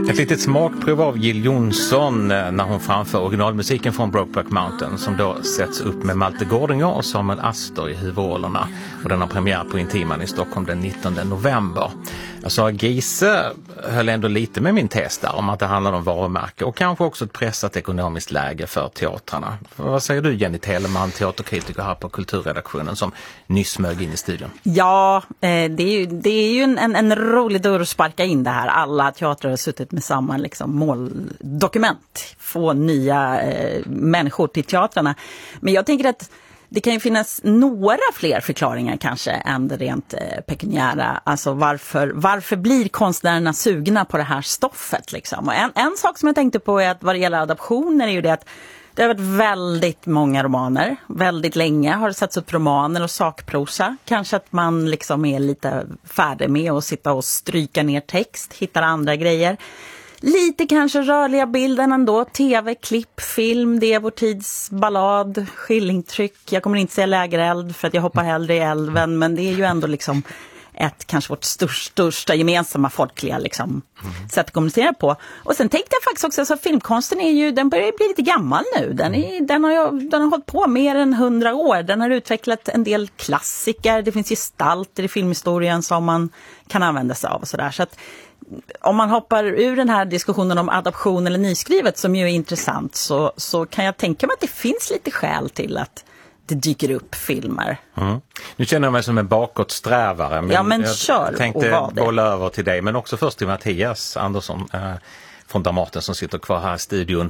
Ett litet smakprov av Jill Johnson när hon framför originalmusiken från Brokeback Mountain som då sätts upp med Malte Gårdinger och Samuel Astor i huvudrollerna. Och den har premiär på Intiman i Stockholm den 19 november. Jag sa Giese höll ändå lite med min tes där om att det handlar om varumärke och kanske också ett pressat ekonomiskt läge för teatrarna. Vad säger du, Jenny Telemann, teaterkritiker här på Kulturredaktionen som nyss smög in i studion? Ja, det är ju en rolig dörr att sparka in det här. Alla teatrar har suttit med samma liksom, måldokument. Få nya människor till teatrarna. Men jag tänker att det kan ju finnas några fler förklaringar kanske än det rent pekuniära. Alltså varför blir konstnärerna sugna på det här stoffet? Liksom? Och en sak som jag tänkte på är att vad det gäller adaptioner är ju det att det har varit väldigt många romaner. Väldigt länge har det satts upp romaner och sakprosa. Kanske att man liksom är lite färdig med att sitta och stryka ner text, hittar andra grejer. Lite kanske rörliga bilden ändå, tv, klipp, film, det är vår tids ballad, skillingtryck. Jag kommer inte säga lägereld för att jag hoppar hellre i älven, men det är ju ändå liksom kanske vårt största gemensamma folkliga liksom, sätt att kommunicera på. Och sen tänkte jag faktiskt också att alltså, filmkonsten den börjar bli lite gammal nu. Den har hållit på mer än 100 år. Den har utvecklat en del klassiker. Det finns gestalter i filmhistorien som man kan använda sig av och sådär. Så att om man hoppar ur den här diskussionen om adaption eller nyskrivet som ju är intressant så kan jag tänka mig att det finns lite skäl till att det dyker upp filmer. Nu känner jag mig som en bakåtsträvare. Men jag tänkte bolla över till dig. Men också först till Mattias Andersson från Dramaten som sitter kvar här i studion.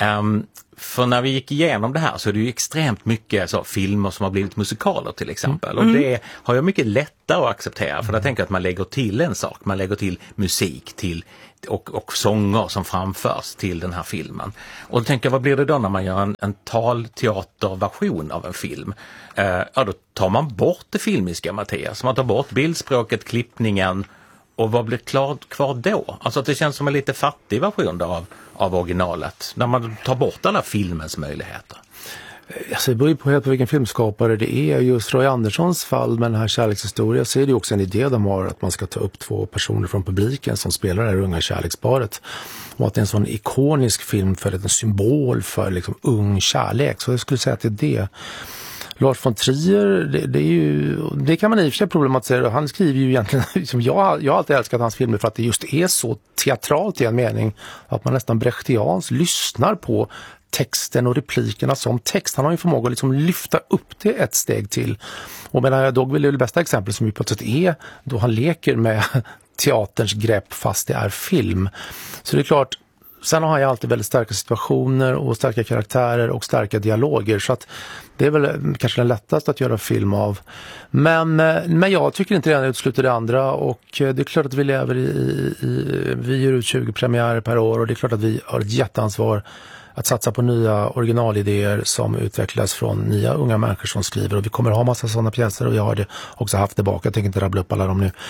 För när vi gick igenom det här så är det ju extremt mycket filmer som har blivit musikaler till exempel. Och det har jag mycket lättare att acceptera. För jag tänker att man lägger till en sak. Man lägger till musik och sånger som framförs till den här filmen. Och då tänker jag, vad blir det då när man gör en talteaterversion av en film? Då tar man bort det filmiska, Mattias. Man tar bort bildspråket, klippningen. Och vad blir kvar då? Alltså att det känns som en lite fattig version då av originalet. När man tar bort alla filmens möjligheter. Alltså det beror ju på helt på vilken filmskapare det är. Just Roy Anderssons fall med den här kärlekshistorien så är det ju också en idé de har att man ska ta upp 2 personer från publiken som spelar det här unga kärleksparet. Och att det är en sån ikonisk film för en symbol för liksom ung kärlek. Så jag skulle säga att det är det. Lars von Trier, det kan man i och för sig problematisera. Han skriver ju egentligen, liksom, jag har alltid älskat hans filmer för att det just är så teatralt i en mening att man nästan brechtians lyssnar på texten och replikerna som text. Han har ju förmåga att liksom lyfta upp det ett steg till. Och medan Dogville är det bästa exempel som ju på ett sätt är då han leker med teaterns grepp fast det är film. Så det är klart. Sen har han ju alltid väldigt starka situationer och starka karaktärer och starka dialoger så att det är väl kanske den lättaste att göra film av. Men jag tycker inte det utesluter det andra och det är klart att vi lever vi gör ut 20 premiärer per år och det är klart att vi har ett jätteansvar att satsa på nya originalidéer som utvecklas från nya unga människor som skriver och vi kommer ha massa sådana pjäser och jag har det också haft det bak. Jag tänker inte rabbla upp alla dem nu.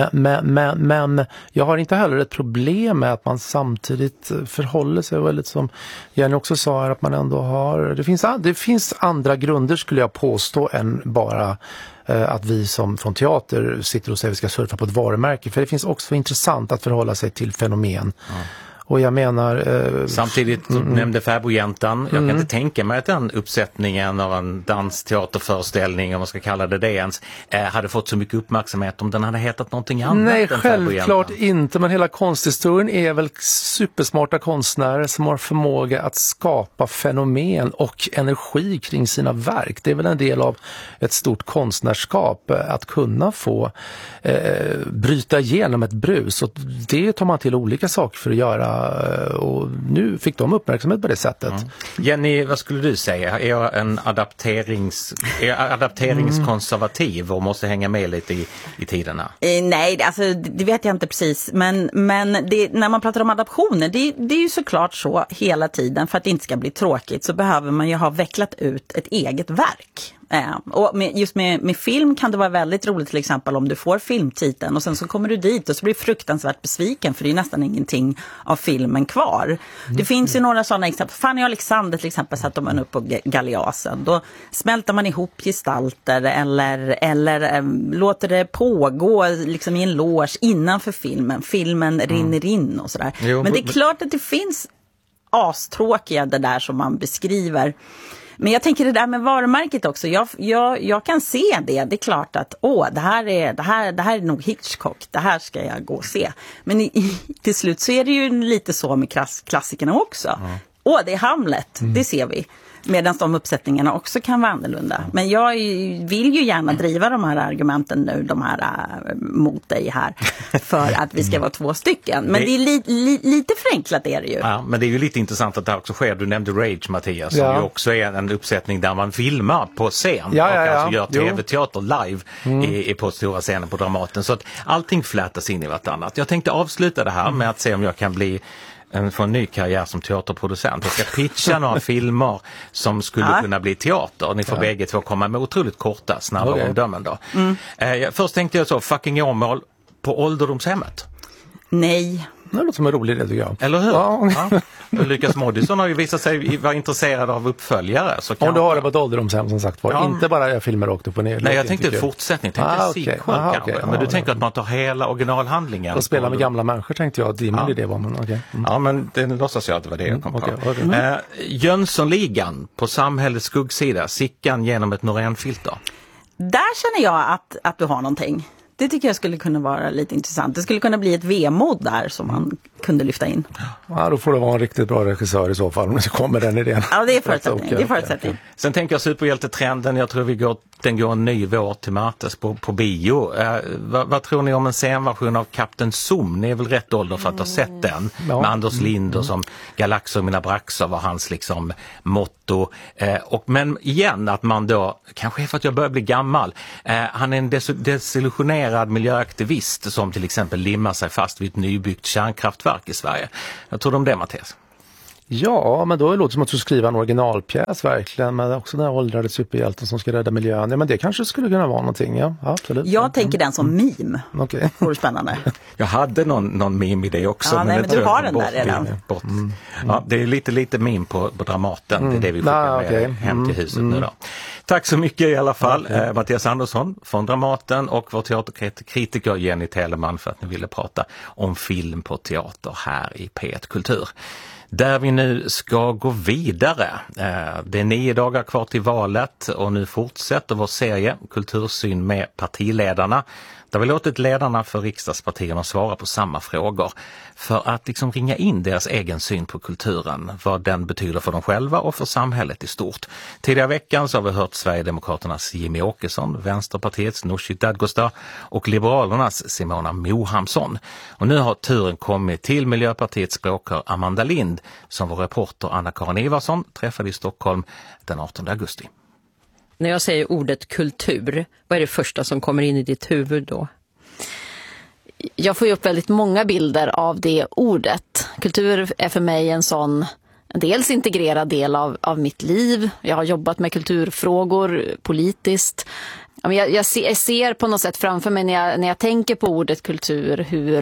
Men jag har inte heller ett problem med att man samtidigt förhåller sig väldigt som Jenny också sa här, att man ändå har det finns andra grunder skulle jag påstå än bara att vi som från teater sitter och säger att vi ska surfa på ett varumärke för det finns också intressant att förhålla sig till fenomen. Och jag menar... Samtidigt nämnde Fäbodjäntan. Jag kan inte tänka mig att den uppsättningen av en dansteaterföreställning, om man ska kalla det ens, hade fått så mycket uppmärksamhet om den hade hetat någonting annat. Nej, självklart inte. Men hela konsthistorien är väl supersmarta konstnärer som har förmåga att skapa fenomen och energi kring sina verk. Det är väl en del av ett stort konstnärskap att kunna få bryta igenom ett brus. Och det tar man till olika saker för att göra. Och nu fick de uppmärksamhet på det sättet. Jenny, vad skulle du säga? Är jag en adapteringskonservativ och måste hänga med lite i tiderna? Nej, alltså, det vet jag inte precis. Men när man pratar om adaptioner, det är ju såklart så hela tiden. För att det inte ska bli tråkigt så behöver man ju ha vecklat ut ett eget verk. Och just med film kan det vara väldigt roligt, till exempel om du får filmtiteln och sen så kommer du dit och så blir du fruktansvärt besviken för det är nästan ingenting av filmen kvar. Det finns ju några sådana exempel. Fanny och Alexander till exempel satte man upp på Galeasen. Då smälter man ihop gestalter eller låter det pågå liksom i en loge innanför filmen. Filmen rinner in och sådär. Men det är klart att det finns astråkiga det där som man beskriver. Men jag tänker det där med varumärket också. Jag kan se det. Det är klart att det här är nog Hitchcock. Det här ska jag gå och se. Men till slut så är det ju lite så med klassikerna också. Det är Hamlet. Det ser vi. Medan de uppsättningarna också kan vara annorlunda. Men jag vill ju gärna driva de här argumenten nu, de här mot dig här, för att vi ska vara 2 stycken. Men det är lite förenklat är det ju. Ja, men det är ju lite intressant att det också sker. Du nämnde Rage, Mattias, som ju också är en uppsättning där man filmar på scen och alltså gör tv-teater live på stora scenen på Dramaten. Så att allting flätas in i vartannat. Jag tänkte avsluta det här med att se om jag kan få en ny karriär som teaterproducent. Jag ska pitcha några filmer som skulle kunna bli teater. Ni får bägge två komma med otroligt korta, snabba omdömen då. Först tänkte jag så, fucking Åmål på ålderdomshemmet. Nej. Det låter som en rolig idé, tycker jag. Eller hur? Ja. Lukas Moodysson har ju visat sig vara intresserad av uppföljare. Så du har det på ett ålderdomshem som sagt var. Inte bara filmer rakt upp och ner. Nej, jag tänkte fortsättning. Men du tänker att man tar hela originalhandlingen. Och spelar med gamla människor tänkte jag. Det är det var man. Ja, men det låtsas jag att det var det jag kom på. Jönssonligan på samhällets skuggsida. Sickan genom ett Norén-filter. Där känner jag att du har någonting. Det tycker jag skulle kunna vara lite intressant. Det skulle kunna bli ett vemod där som man kunde lyfta in. Ja, då får det vara en riktigt bra regissör i så fall om det kommer den idén. Ja, det är förutsättning. Sen tänker jag superhjältetrenden. Jag tror den går en ny vår till mötes på bio. Vad tror ni om en scenversion av Kapten Zoom? Ni är väl rätt ålder för att ha sett den. Med Anders Linder som Galaxer och mina braxer var hans liksom motto. Men igen att man då, kanske är för att jag börjar bli gammal, han är en desillusionerad miljöaktivist som till exempel limmar sig fast vid ett nybyggt kärnkraftverk i Sverige. Jag tror om det, Mattias. Ja, men då låter det som att du skriver en originalpjäs verkligen, men också den här åldrade superhjälten som ska rädda miljön. Ja, men det kanske skulle kunna vara någonting, ja, absolut. Jag tänker den som meme. Okej. Det vore spännande. Jag hade någon meme i det också. Ja, men du har den där redan. Ja, det är lite meme på Dramaten. Det är det vi skickar med hem till huset nu då. Tack så mycket i alla fall, Mattias Andersson från Dramaten och vår teaterkritiker Jenny Telemann för att ni ville prata om film på teater här i P1 Kultur. Där vi nu ska gå vidare. Det är 9 dagar kvar till valet och nu fortsätter vår serie Kultursyn med partiledarna. Där vi låtit ledarna för riksdagspartierna svara på samma frågor för att liksom ringa in deras egen syn på kulturen, vad den betyder för dem själva och för samhället i stort. Tidigare veckan så har vi hört Sverigedemokraternas Jimmy Åkesson, Vänsterpartiets Nooshi Dadgostar och Liberalernas Simona Mohamsson. Och nu har turen kommit till Miljöpartiets språkrör Amanda Lind som vår reporter Anna-Karin Ivarsson träffade i Stockholm den 18 augusti. När jag säger ordet kultur, vad är det första som kommer in i ditt huvud då? Jag får ju upp väldigt många bilder av det ordet. Kultur är för mig en dels integrerad del av mitt liv. Jag har jobbat med kulturfrågor politiskt. Jag ser på något sätt framför mig när jag tänker på ordet kultur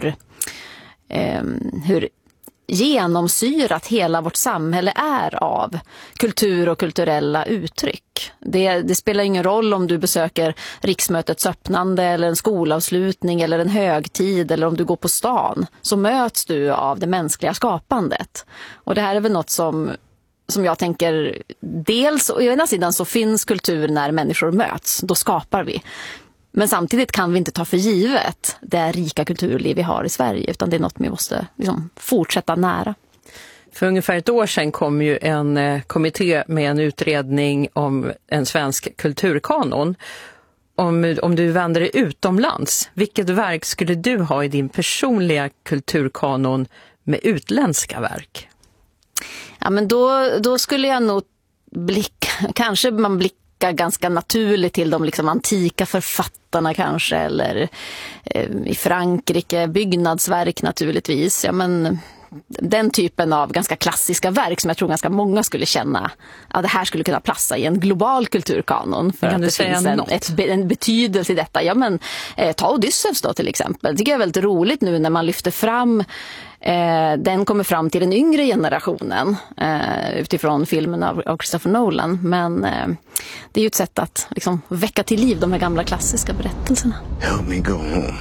hur genomsyrat hela vårt samhälle är av kultur och kulturella uttryck. Det spelar ingen roll om du besöker riksmötets öppnande eller en skolavslutning eller en högtid eller om du går på stan, så möts du av det mänskliga skapandet. Och det här är väl något som jag tänker, dels å ena sidan så finns kultur när människor möts, då skapar vi. Men samtidigt kan vi inte ta för givet det rika kulturliv vi har i Sverige, utan det är något vi måste liksom fortsätta nära. För ungefär ett år sedan kom ju en kommitté med en utredning om en svensk kulturkanon. Om du vänder dig utomlands, vilket verk skulle du ha i din personliga kulturkanon med utländska verk? Ja, men då skulle jag nog kanske man blickar ganska naturligt till de liksom antika författarna kanske, eller i Frankrike byggnadsverk naturligtvis. Ja, men den typen av ganska klassiska verk som jag tror ganska många skulle känna att det här skulle kunna plassa i en global kulturkanon. För att det finns en betydelse i detta. Ja, men ta Odysseus då till exempel. Det tycker jag är väldigt roligt nu när man lyfter fram den kommer fram till den yngre generationen utifrån filmen av Christopher Nolan. Men det är ju ett sätt att liksom väcka till liv de här gamla klassiska berättelserna. Help me go home.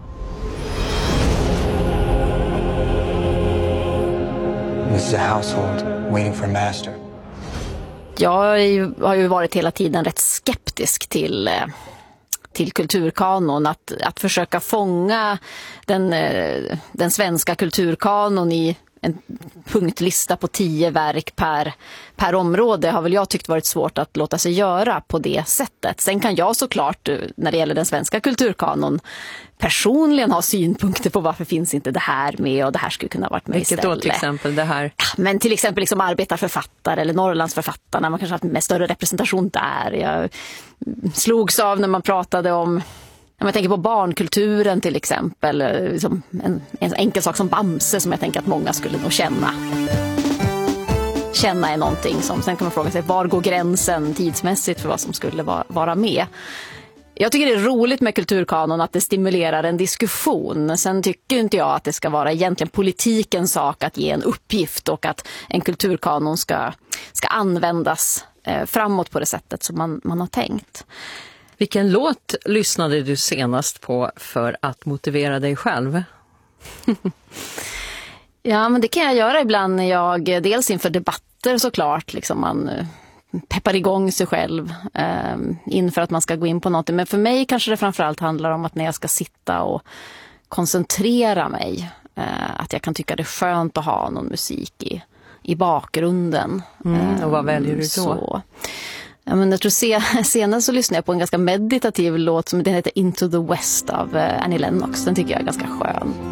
This is a household waiting for a master. Jag har ju varit hela tiden rätt skeptisk till kulturkanon, att försöka fånga den svenska kulturkanon i en punktlista på 10 verk per område har väl jag tyckt varit svårt att låta sig göra på det sättet. Sen kan jag såklart när det gäller den svenska kulturkanon personligen ha synpunkter på varför finns inte det här med och det här skulle kunna ha varit med istället. Vilket då till exempel det här? Men till exempel liksom arbetarförfattare eller Norrlandsförfattarna, man kanske har haft med större representation där. Jag slogs av när man pratade om, om jag tänker på barnkulturen till exempel, liksom en enkel sak som Bamse som jag tänker att många skulle nog känna är någonting som, sen kan man fråga sig var går gränsen tidsmässigt för vad som skulle vara med. Jag tycker det är roligt med kulturkanon att det stimulerar en diskussion. Sen tycker inte jag att det ska vara egentligen politikens sak att ge en uppgift och att en kulturkanon ska användas framåt på det sättet som man har tänkt. Vilken låt lyssnade du senast på för att motivera dig själv? Ja, men det kan jag göra ibland när jag dels inför debatter såklart liksom man peppar igång sig själv inför att man ska gå in på något. Men för mig kanske det framförallt handlar om att när jag ska sitta och koncentrera mig att jag kan tycka det är skönt att ha någon musik i bakgrunden. Och vad väljer du då? Så. Ja, men jag tror senast så lyssnade jag på en ganska meditativ låt som den heter Into the West av Annie Lennox. Den tycker jag är ganska skön.